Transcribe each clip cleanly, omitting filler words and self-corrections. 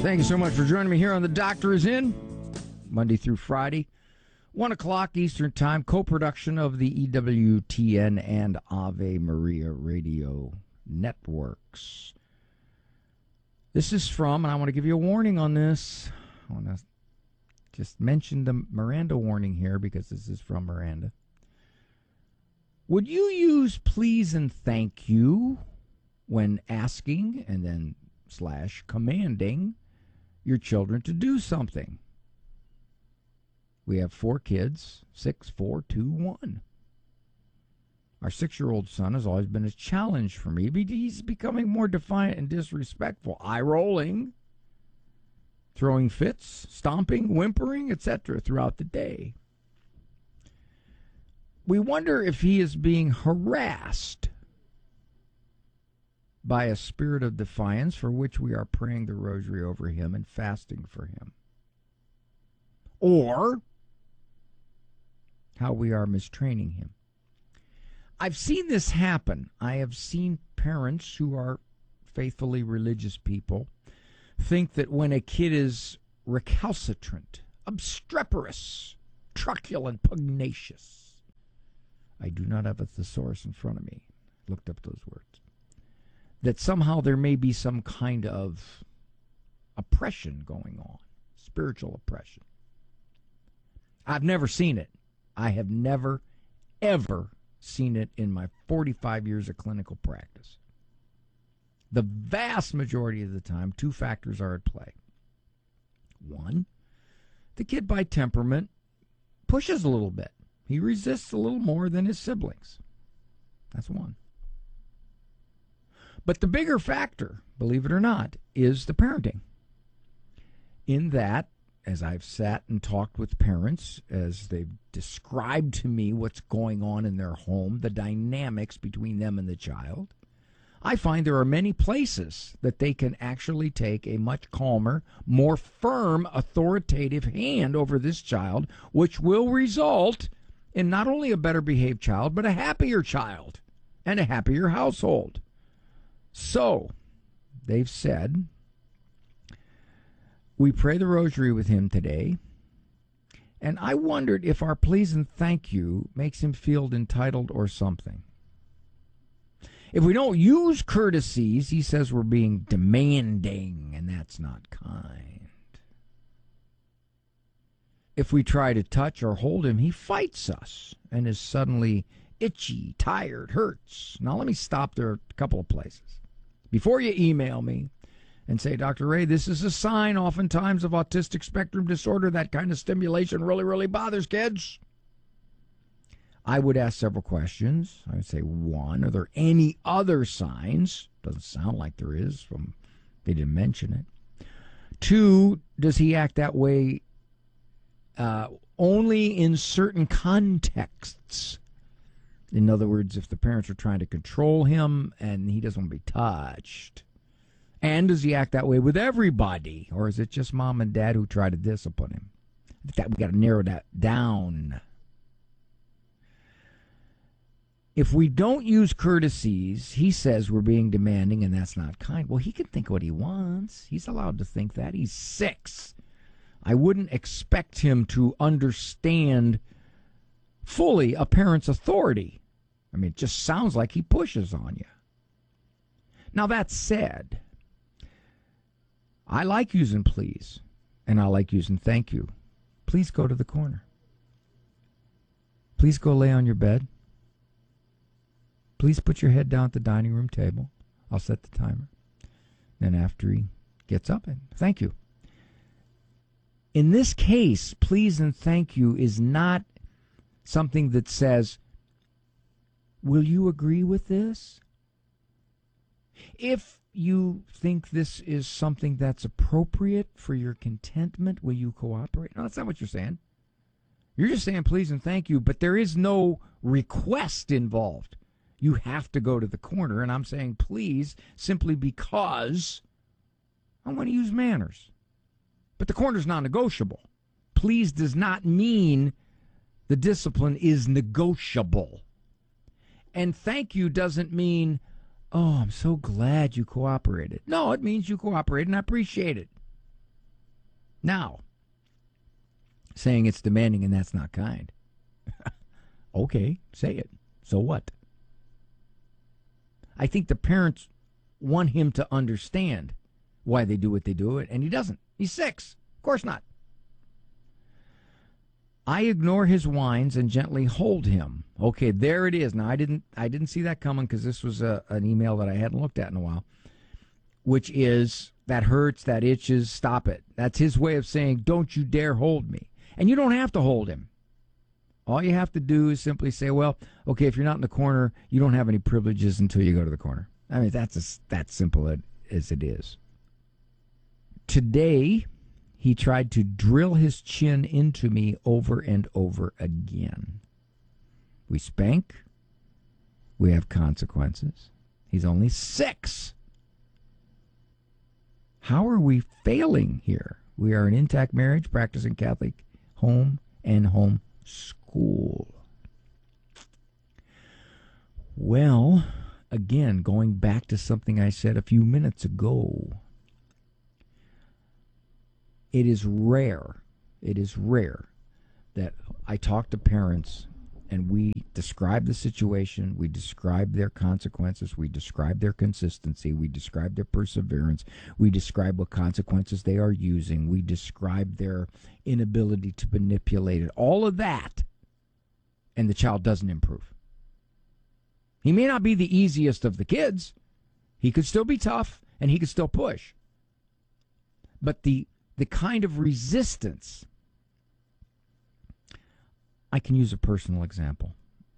Thank you so much for joining me here on The Doctor Is In, Monday through Friday, 1 o'clock Eastern Time, co-production of the EWTN and Ave Maria radio networks. This is from, and I want to give you a warning on this. I want to just mention the Miranda warning here because this is from Miranda. Would you use please and thank you when asking and then / commanding your children to do something? We have 4 kids, 6, 4, 2, 1. Our 6-year-old son has always been a challenge for me. He's becoming more defiant and disrespectful, eye-rolling, throwing fits, stomping, whimpering, etc. throughout the day. We wonder if he is being harassed by a spirit of defiance for which we are praying the rosary over him and fasting for him. Or how we are mistraining him. I've seen this happen. I have seen parents who are faithfully religious people think that when a kid is recalcitrant, obstreperous, truculent, pugnacious. I do not have a thesaurus in front of me. Looked up those words. That somehow there may be some kind of oppression going on, spiritual oppression. I've never seen it. I have never, ever seen it in my 45 years of clinical practice. The vast majority of the time, 2 factors are at play. 1, the kid by temperament pushes a little bit. He resists a little more than his siblings. That's 1. But the bigger factor, believe it or not, is the parenting. In that, as I've sat and talked with parents, as they've described to me what's going on in their home, the dynamics between them and the child, I find there are many places that they can actually take a much calmer, more firm, authoritative hand over this child, which will result in not only a better behaved child, but a happier child and a happier household. So, they've said, we pray the rosary with him today, and I wondered if our please and thank you makes him feel entitled or something. If we don't use courtesies, he says we're being demanding, and that's not kind. If we try to touch or hold him, he fights us and is suddenly itchy, tired, hurts. Now, let me stop there a couple of places. Before you email me and say, Dr. Ray, this is a sign oftentimes of autistic spectrum disorder, that kind of stimulation really, really bothers kids, I would ask several questions. I would say, 1, are there any other signs? Doesn't sound like there is. They didn't mention it. 2, does he act that way only in certain contexts? In other words, if the parents are trying to control him and he doesn't want to be touched. And does he act that way with everybody? Or is it just mom and dad who try to discipline him? That we got to narrow that down. If we don't use courtesies, he says we're being demanding and that's not kind. Well, he can think what he wants. He's allowed to think that. He's 6. I wouldn't expect him to understand fully a parent's authority. I mean, it just sounds like he pushes on you. Now, that said, I like using please, and I like using thank you. Please go to the corner. Please go lay on your bed. Please put your head down at the dining room table. I'll set the timer. Then after he gets up, and thank you. In this case, please and thank you is not something that says, will you agree with this? If you think this is something that's appropriate for your contentment, will you cooperate? No, that's not what you're saying. You're just saying please and thank you, but there is no request involved. You have to go to the corner, and I'm saying please simply because I want to use manners. But the corner's non-negotiable. Please does not mean the discipline is negotiable. And thank you doesn't mean, oh, I'm so glad you cooperated. No, it means you cooperated and I appreciate it. Now, saying it's demanding and that's not kind. Okay, say it. So what? I think the parents want him to understand why they do what they do, and he doesn't. He's 6. Of course not. I ignore his whines and gently hold him. Okay, there it is. Now, I didn't see that coming because this was an email that I hadn't looked at in a while, which is, that hurts, that itches, stop it. That's his way of saying, don't you dare hold me. And you don't have to hold him. All you have to do is simply say, well, okay, if you're not in the corner, you don't have any privileges until you go to the corner. I mean, that's that simple as it is. Today, he tried to drill his chin into me over and over again. We spank. We have consequences. He's only 6. How are we failing here? We are an intact marriage, practicing Catholic home and home school. Well, again, going back to something I said a few minutes ago, it is rare that I talk to parents and we describe the situation, we describe their consequences, we describe their consistency, we describe their perseverance, we describe what consequences they are using, we describe their inability to manipulate it, all of that, and the child doesn't improve. He may not be the easiest of the kids. He could still be tough, and he could still push. But the kind of resistance, I can use a personal example.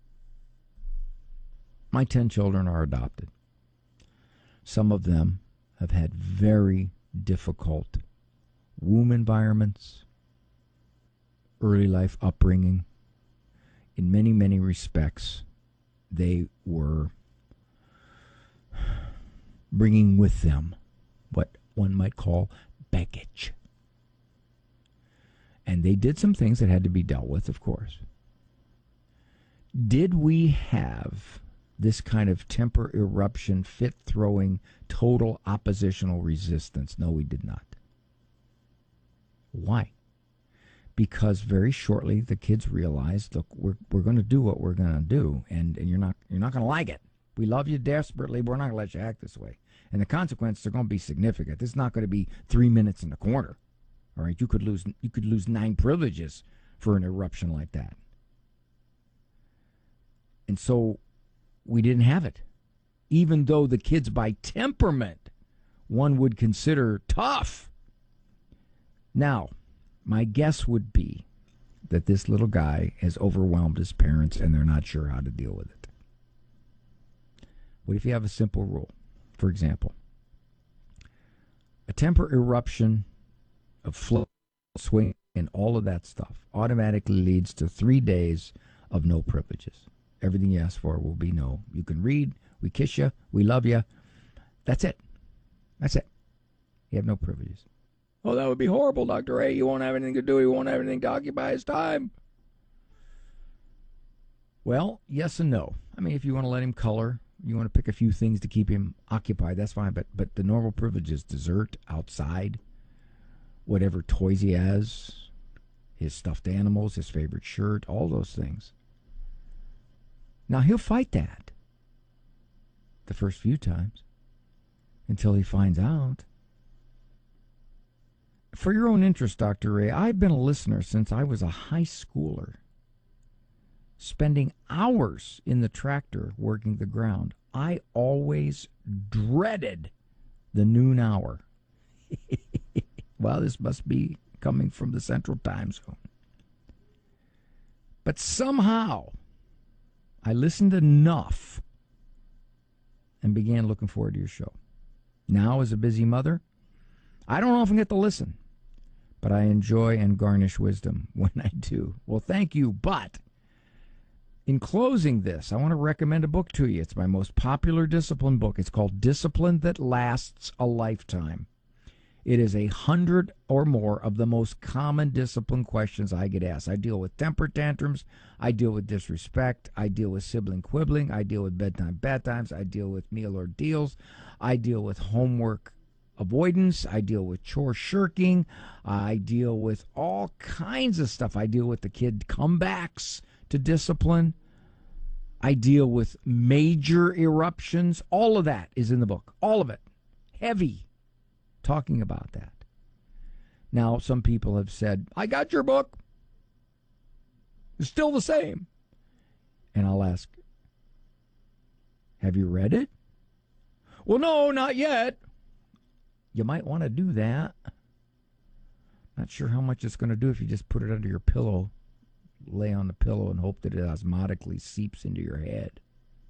My 10 children are adopted. Some of them have had very difficult womb environments, early life upbringing. In many, many respects, they were bringing with them what one might call baggage. And they did some things that had to be dealt with, of course. Did we have this kind of temper eruption, fit-throwing, total oppositional resistance? No, we did not. Why? Because very shortly the kids realized, look, we're going to do what we're going to do, and you're not going to like it. We love you desperately, but we're not going to let you act this way. And the consequences are going to be significant. This is not going to be 3 minutes in the corner. All right, you could lose 9 privileges for an eruption like that. And so we didn't have it. Even though the kids by temperament one would consider tough. Now, my guess would be that this little guy has overwhelmed his parents and they're not sure how to deal with it. What if you have a simple rule? For example, a temper eruption of flow, swing, and all of that stuff automatically leads to 3 days of no privileges. Everything you ask for will be no. You can read, we kiss you, we love you. That's it. That's it. You have no privileges. Oh, that would be horrible, Dr. A. You won't have anything to do. You won't have anything to occupy his time. Well, yes and no. I mean, if you want to let him color, you want to pick a few things to keep him occupied, that's fine. But the normal privileges, dessert, outside, whatever toys he has, his stuffed animals, his favorite shirt, all those things. Now, he'll fight that the first few times until he finds out. For your own interest, Dr. Ray, I've been a listener since I was a high schooler, spending hours in the tractor working the ground. I always dreaded the noon hour. Well, this must be coming from the Central Time Zone. But somehow, I listened enough and began looking forward to your show. Now, as a busy mother, I don't often get to listen, but I enjoy and garnish wisdom when I do. Well, thank you, but in closing this, I want to recommend a book to you. It's my most popular discipline book. It's called Discipline That Lasts a Lifetime. It is 100 or more of the most common discipline questions I get asked. I deal with temper tantrums. I deal with disrespect. I deal with sibling quibbling. I deal with bedtime bad times. I deal with meal ordeals. I deal with homework avoidance. I deal with chore shirking. I deal with all kinds of stuff. I deal with the kid comebacks to discipline. I deal with major eruptions. All of that is in the book. All of it. Heavy. Talking about that. Now, some people have said, I got your book. It's still the same. And I'll ask, have you read it? Well, no, not yet. You might want to do that. Not sure how much it's going to do if you just put it under your pillow, lay on the pillow, and hope that it osmotically seeps into your head.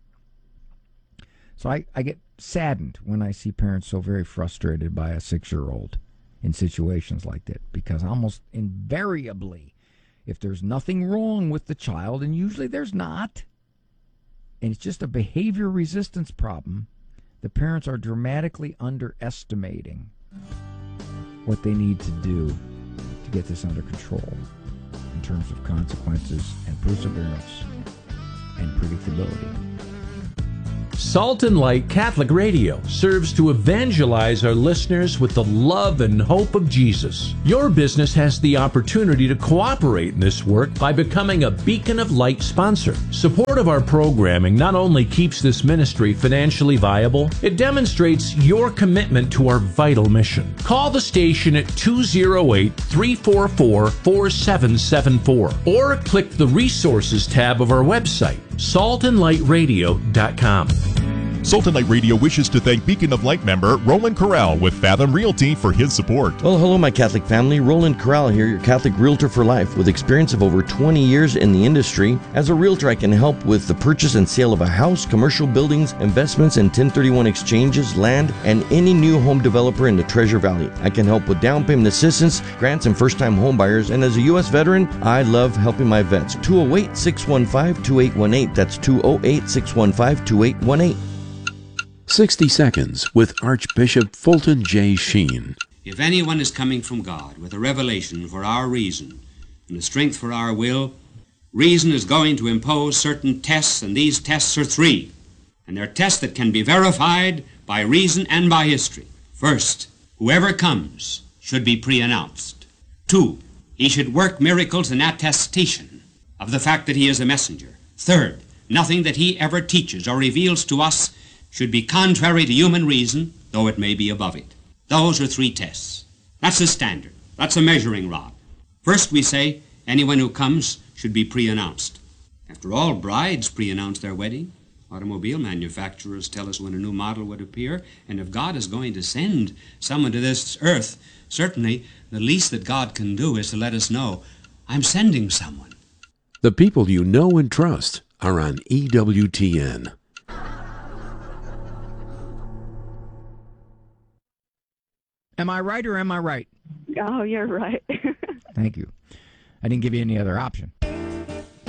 So I get saddened when I see parents so very frustrated by a 6-year-old in situations like that, because almost invariably, if there's nothing wrong with the child, and usually there's not, and it's just a behavior resistance problem, the parents are dramatically underestimating what they need to do to get this under control in terms of consequences and perseverance and predictability. Salt and Light Catholic Radio serves to evangelize our listeners with the love and hope of Jesus. Your business has the opportunity to cooperate in this work by becoming a Beacon of Light sponsor. Support of our programming not only keeps this ministry financially viable, it demonstrates your commitment to our vital mission. Call the station at 208-344-4774 or click the Resources tab of our website, saltandlightradio.com. Salt and Light Radio wishes to thank Beacon of Light member Roland Corral with Fathom Realty for his support. Well, hello, my Catholic family. Roland Corral here, your Catholic realtor for life with experience of over 20 years in the industry. As a realtor, I can help with the purchase and sale of a house, commercial buildings, investments in 1031 exchanges, land, and any new home developer in the Treasure Valley. I can help with down payment assistance, grants, and first-time home buyers. And as a U.S. veteran, I love helping my vets. 208-615-2818. That's 208-615-2818. 60 Seconds with Archbishop Fulton J. Sheen. If anyone is coming from God with a revelation for our reason and a strength for our will, reason is going to impose certain tests, and these tests are 3. And they're tests that can be verified by reason and by history. First, whoever comes should be pre-announced. 2, he should work miracles in attestation of the fact that he is a messenger. Third, nothing that he ever teaches or reveals to us should be contrary to human reason, though it may be above it. Those are 3 tests. That's a standard. That's a measuring rod. First, we say anyone who comes should be pre-announced. After all, brides pre-announce their wedding. Automobile manufacturers tell us when a new model would appear. And if God is going to send someone to this earth, certainly the least that God can do is to let us know, I'm sending someone. The people you know and trust are on EWTN. Am I right or am I right? Oh, you're right. Thank you. I didn't give you any other option.